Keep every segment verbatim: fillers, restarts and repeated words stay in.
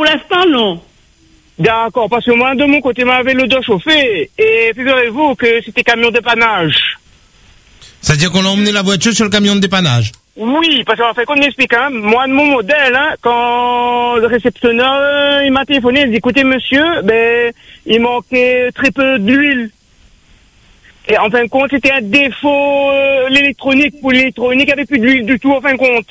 pour l'instant, non. D'accord, parce que moi, de mon côté, ma vélo doit chauffer. Et figurez-vous que c'était camion dépannage. C'est-à-dire qu'on a emmené la voiture sur le camion de dépannage? Oui, parce qu'en fait, qu'on explique, hein, moi, de mon modèle, hein, quand le réceptionneur, euh, il m'a téléphoné, il dit, écoutez, monsieur, ben, il manquait très peu d'huile. Et en fin de compte, c'était un défaut, euh, l'électronique. Pour l'électronique, il n'y avait plus d'huile du tout, en fin de compte.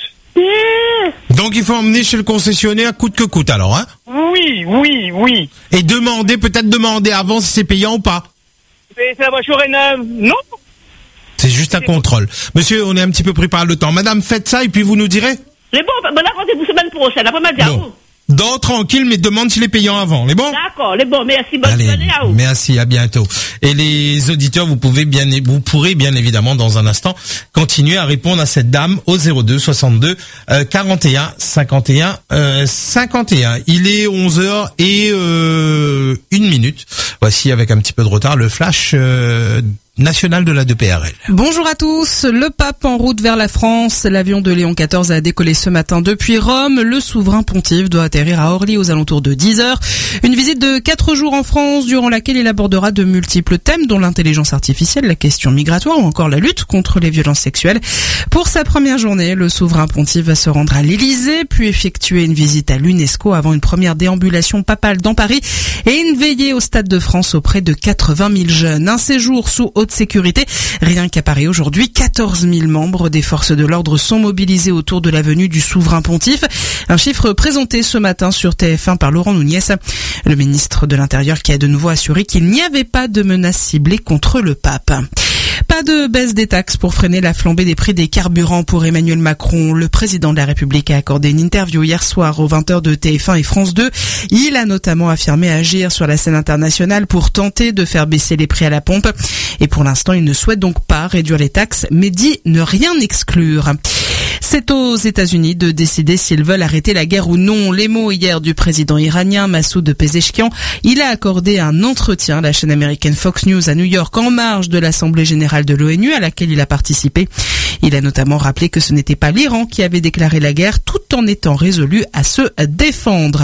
Donc, il faut emmener chez le concessionnaire coûte que coûte, alors, hein? Oui, oui, oui. Et demander, peut-être demander avant si c'est payant ou pas. Mais c'est la voiture est neuve, non? C'est juste un contrôle. Monsieur, on est un petit peu pris par le temps. Madame, faites ça et puis vous nous direz. Les bons, ben là, rendez-vous semaine prochaine, après-midi, à vous. Non, tranquille, mais demande s'il est payant avant. Les bons? D'accord, les bons, merci, bonne Allez, journée à vous. Merci, à bientôt. Et les auditeurs, vous pouvez bien, vous pourrez bien évidemment dans un instant continuer à répondre à cette dame au zéro deux soixante-deux euh, quarante et un cinquante et un euh, cinquante et un. Il est onze heures et euh, une minute. Voici avec un petit peu de retard le flash euh, national de la deux P R L. Bonjour à tous. Le pape en route vers la France. L'avion de Léon quatorze a décollé ce matin depuis Rome. Le souverain pontife doit atterrir à Orly aux alentours de dix heures. Une visite de quatre jours en France durant laquelle il abordera de multiples thèmes dont l'intelligence artificielle, la question migratoire ou encore la lutte contre les violences sexuelles. Pour sa première journée, le souverain pontife va se rendre à l'Élysée, puis effectuer une visite à l'UNESCO avant une première déambulation papale dans Paris et une veillée au Stade de France auprès de quatre-vingt mille jeunes. Un séjour sous haute sécurité. Rien qu'à Paris aujourd'hui, quatorze mille membres des forces de l'ordre sont mobilisés autour de la venue du souverain pontife. Un chiffre présenté ce matin sur T F un par Laurent Nunez, le ministre de l'Intérieur qui a de nouveau assuré qu'il n'y avait pas de menace ciblée contre le pape. Pas de baisse des taxes pour freiner la flambée des prix des carburants pour Emmanuel Macron. Le président de la République a accordé une interview hier soir aux vingt heures de T F un et France deux. Il a notamment affirmé agir sur la scène internationale pour tenter de faire baisser les prix à la pompe. Et pour l'instant, il ne souhaite donc pas réduire les taxes, mais dit ne rien exclure. C'est aux États-Unis de décider s'ils veulent arrêter la guerre ou non. Les mots hier du président iranien Massoud Pezeshkian. Il a accordé un entretien à la chaîne américaine Fox News à New York en marge de l'Assemblée générale de l'ONU à laquelle il a participé. Il a notamment rappelé que ce n'était pas l'Iran qui avait déclaré la guerre tout en étant résolu à se défendre.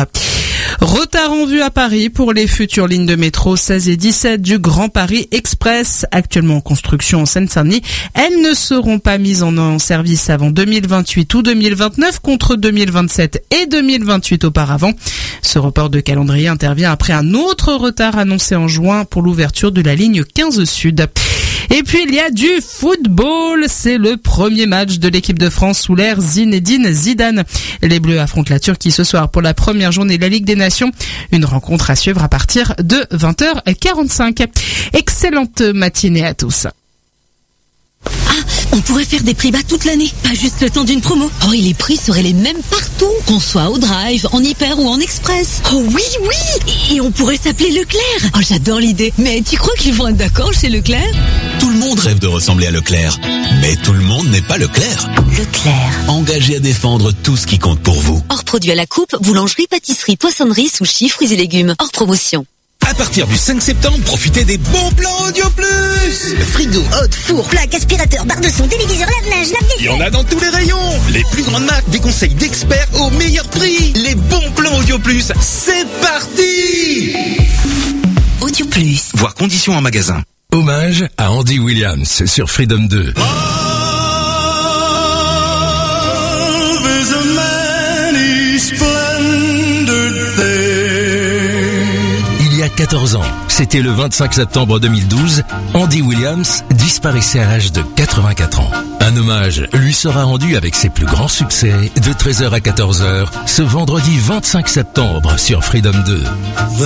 Retard en vue à Paris pour les futures lignes de métro seize et dix-sept du Grand Paris Express, actuellement en construction en Seine-Saint-Denis. Elles ne seront pas mises en service avant deux mille vingt-huit ou deux mille vingt-neuf contre deux mille vingt-sept et deux mille vingt-huit auparavant. Ce report de calendrier intervient après un autre retard annoncé en juin pour l'ouverture de la ligne quinze Sud. Et puis il y a du football, c'est le premier match de l'équipe de France sous l'ère Zinedine Zidane. Les Bleus affrontent la Turquie ce soir pour la première journée de la Ligue des Nations. Une rencontre à suivre à partir de vingt heures quarante-cinq. Excellente matinée à tous. Ah, on pourrait faire des prix bas toute l'année, pas juste le temps d'une promo. Oh, et les prix seraient les mêmes partout, qu'on soit au drive, en hyper ou en express. Oh oui, oui. Et on pourrait s'appeler Leclerc. Oh, j'adore l'idée. Mais tu crois qu'ils vont être d'accord chez Leclerc? Tout le monde rêve de ressembler à Leclerc, mais tout le monde n'est pas Leclerc. Leclerc. Engagé à défendre tout ce qui compte pour vous. Hors produit à la coupe, boulangerie, pâtisserie, poissonnerie, sushi, fruits et légumes. Hors promotion. À partir du cinq septembre, profitez des bons plans Audio Plus. Frigo, hot, four, plaque, aspirateur, barre de son, téléviseur, lave-linge, lave-vaisselle. Il y en a dans tous les rayons. Les plus grandes marques, des conseils d'experts au meilleur prix. Les bons plans Audio Plus, c'est parti. Audio Plus. Voir conditions en magasin. Hommage à Andy Williams sur Freedom deux. Il y a quatorze ans, c'était le vingt-cinq septembre deux mille douze, Andy Williams disparaissait à l'âge de quatre-vingt-quatre ans. Un hommage lui sera rendu avec ses plus grands succès de treize heures à quatorze heures ce vendredi vingt-cinq septembre sur Freedom deux.